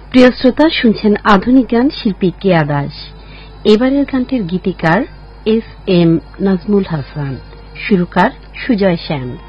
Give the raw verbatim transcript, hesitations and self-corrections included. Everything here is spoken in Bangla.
প্রিয় শ্রোতা, শুনছেন আধুনিক গান, শিল্পী কেয়া দাস। এবারের গানটির গীতিকার এস এম নাজমুল হাসান, সুরকার সুজয় শ্যাম।